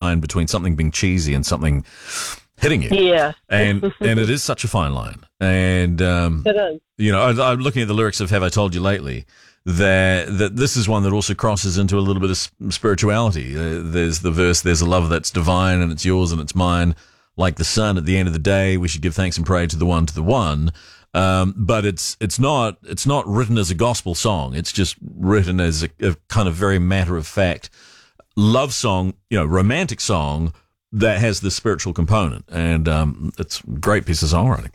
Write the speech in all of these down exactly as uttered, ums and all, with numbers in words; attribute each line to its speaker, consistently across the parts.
Speaker 1: line between something being cheesy and something hitting you.
Speaker 2: Yeah.
Speaker 1: And and it is such a fine line. And, um,
Speaker 2: It is.
Speaker 1: you know, I, I'm looking at the lyrics of Have I Told You Lately, that, that this is one that also crosses into a little bit of spirituality. Uh, there's the verse, there's a love that's divine and it's yours and it's mine. Like the sun at the end of the day, we should give thanks and pray to the one, to the one. Um, but it's, it's not, it's not written as a gospel song. It's just written as a, a kind of very matter of fact love song, you know, romantic song that has the spiritual component. And, um, it's a great piece of songwriting.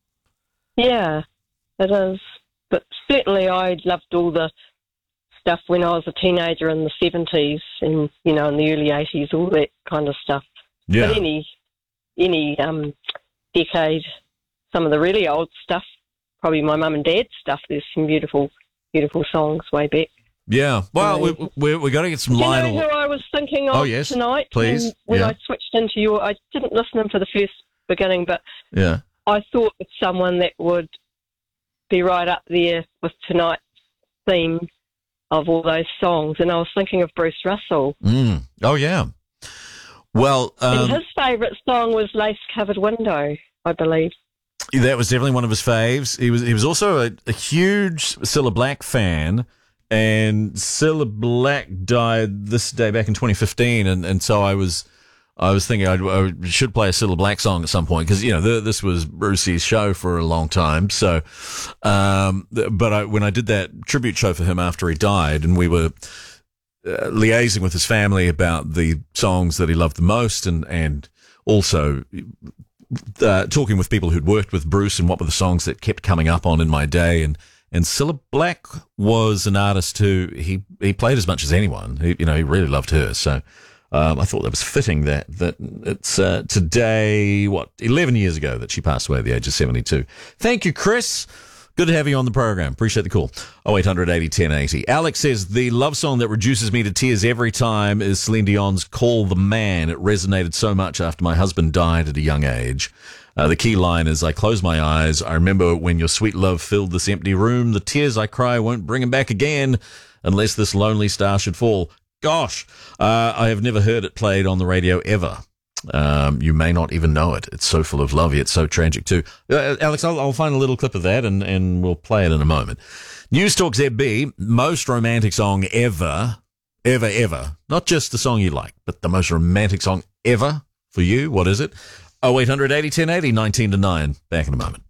Speaker 2: Yeah, it is. But certainly I loved all the stuff when I was a teenager in the seventies and, you know, in the early eighties, all that kind of stuff.
Speaker 1: Yeah.
Speaker 2: But any, any, um, decade, some of the really old stuff, probably my mum and dad's stuff, there's some beautiful, beautiful songs way back.
Speaker 1: Yeah. Well, we, we, we got to get some
Speaker 2: Do you
Speaker 1: Lionel.
Speaker 2: know who I was thinking of
Speaker 1: Oh, yes.
Speaker 2: tonight?
Speaker 1: Please.
Speaker 2: When, when
Speaker 1: Yeah.
Speaker 2: I switched into your, I didn't listen in for the first beginning, but
Speaker 1: Yeah.
Speaker 2: I thought of someone that would be right up there with tonight's theme of all those songs, and I was thinking of Bruce Russell.
Speaker 1: Mm. Oh, yeah. Well, um,
Speaker 2: and his favourite song was Lace Covered Window, I believe.
Speaker 1: that was definitely one of his faves. He was he was also a, a huge Cilla Black fan, and Cilla Black died this day back in twenty fifteen, and, and so I was I was thinking I'd, I should play a Cilla Black song at some point because you know the, this was Brucey's show for a long time. So, um, but I, when I did that tribute show for him after he died, and we were uh, liaising with his family about the songs that he loved the most, and and also uh, talking with people who'd worked with Bruce and what were the songs that kept coming up on in my day, and. And Cilla Black was an artist who he, he played as much as anyone. He, you know, he really loved her. So um, I thought that was fitting that that it's uh, today, what, eleven years ago that she passed away at the age of seventy-two. Thank you, Chris. Good to have you on the program. Appreciate the call. oh eight hundred eighty ten eighty. Alex says, the love song that reduces me to tears every time is Celine Dion's Call the Man. It resonated so much after my husband died at a young age. Uh, the key line is, I close my eyes. I remember when your sweet love filled this empty room. The tears I cry won't bring him back again unless this lonely star should fall. Gosh, uh, I have never heard it played on the radio ever. Um, you may not even know it. It's so full of love, yet so tragic too. Uh, Alex, I'll, I'll find a little clip of that and, and we'll play it in a moment. News Talk Z B, most romantic song ever, ever, ever. Not just the song you like, but the most romantic song ever for you. What is it? oh eight hundred eighty ten eighty, nineteen to nine. Back in a moment.